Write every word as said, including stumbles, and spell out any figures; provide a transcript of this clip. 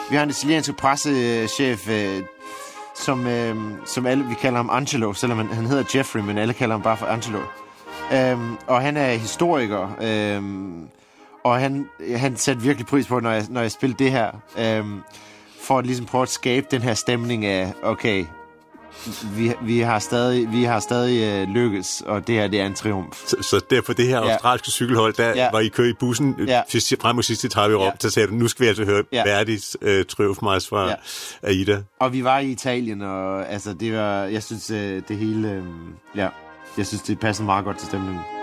vi har en italiensk pressechef, øh, som, øh, som alle, vi kalder ham Angelo, selvom han, han hedder Jeffrey, men alle kalder ham bare for Angelo. Øhm, og han er historiker, øhm, og han, han satte virkelig pris på, når jeg, når jeg spillede det her, øhm, for at ligesom prøve at skabe den her stemning af, okay, vi, vi har stadig, vi har stadig øh, lykkes, og det her, det er en triumf. Så, så der på det her ja. australske cykelhold, der ja. var I kø i bussen ja. frem mod sidste etape i Rom, ja. så sagde du, nu skal vi altså høre ja. Verdis øh, triumfmarch fra ja. Aida. Og vi var i Italien, og altså, det var, jeg synes, øh, det hele, øh, ja, jeg synes, det passer meget godt til stemningen.